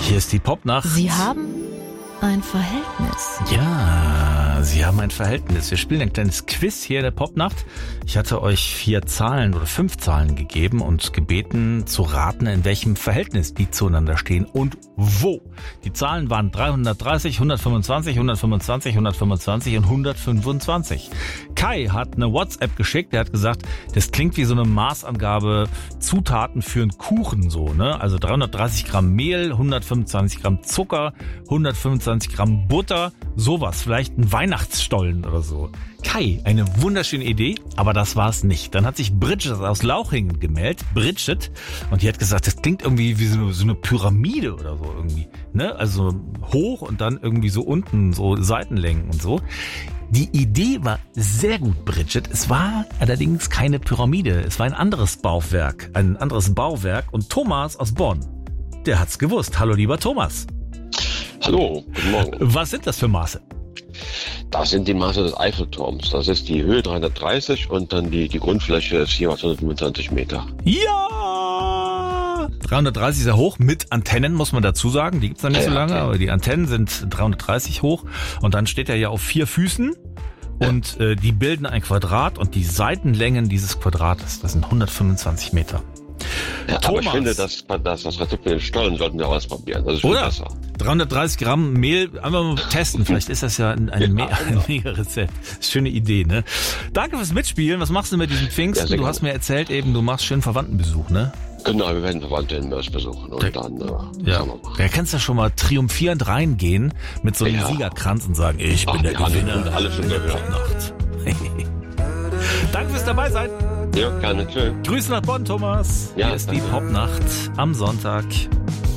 Hier ist die Popnacht. Sie haben ein Verhältnis. Ja, Sie haben ein Verhältnis. Wir spielen ein kleines Quiz hier in der Popnacht. Ich hatte euch 4 Zahlen oder 5 Zahlen gegeben und gebeten zu raten, in welchem Verhältnis die zueinander stehen und wo. Die Zahlen waren 330, 125, 125, 125 und 125. Kai hat eine WhatsApp geschickt, der hat gesagt, das klingt wie so eine Maßangabe Zutaten für einen Kuchen so, ne? Also 330 Gramm Mehl, 125 Gramm Zucker, 125 Gramm Butter, sowas, vielleicht ein Weihnachtsstollen oder so. Kai, eine wunderschöne Idee, aber das war's nicht. Dann hat sich Bridget aus Lauchingen gemeldet, Bridget, und die hat gesagt, das klingt irgendwie wie so eine Pyramide oder so irgendwie, ne? Also hoch und dann irgendwie so unten so Seitenlängen und so. Die Idee war sehr gut, Bridget. Es war allerdings keine Pyramide. Es war ein anderes Bauwerk. Und Thomas aus Bonn, der hat's gewusst. Hallo, lieber Thomas. Hallo, guten Morgen. Was sind das für Maße? Das sind die Maße des Eiffelturms. Das ist die Höhe 330 und dann die Grundfläche ist jeweils 125 Meter. Ja! 330 ist ja hoch, mit Antennen muss man dazu sagen. Die gibt's noch nicht so lange, aber die Antennen sind 330 hoch. Und dann steht er ja auf 4 Füßen. Und die bilden ein Quadrat und die Seitenlängen dieses Quadrates, das sind 125 Meter. Ja, aber ich finde, das Rezept mit den Stollen sollten wir ausprobieren. Das ist viel besser. 330 Gramm Mehl, einfach mal testen. Vielleicht ist das ja ein Mega-Rezept. Schöne Idee, ne? Danke fürs Mitspielen. Was machst du mit diesem Pfingsten? Du hast mir erzählt eben, du machst schön Verwandtenbesuch, ne? Genau, wir werden Verwandte in Mörs besuchen und dann schauen wir mal. Da kannst du ja schon mal triumphierend reingehen mit so einem Siegerkranz und sagen, ich bin der Gewinner. Und alle schon gehört. Danke fürs dabei sein. Ja, gerne. Tschö. Grüße nach Bonn, Thomas. Ja, hier ist die Popnacht am Sonntag.